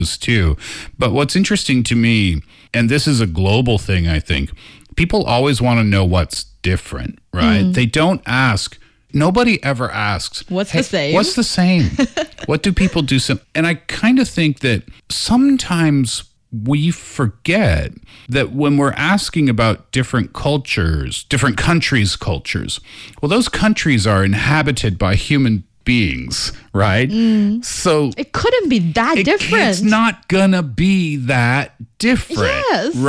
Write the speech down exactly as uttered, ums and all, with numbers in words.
too. But what's interesting to me, and this is a global thing, I think, people always want to know what's different, right? Mm. They don't ask. Nobody ever asks, what's hey, the same? What's the same? What do people do? Sim-? And I kind of think that sometimes we forget that when we're asking about different cultures, different countries' cultures, well, those countries are inhabited by human beings, right? Mm. So it couldn't be that it, different. It's not gonna be that different. Yes.